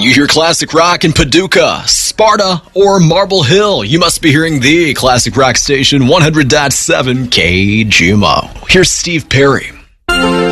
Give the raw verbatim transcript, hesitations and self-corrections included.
You hear classic rock in Paducah, Sparta, or Marble Hill, you must be hearing the classic rock station one hundred point seven K G M O. Here's Steve Perry.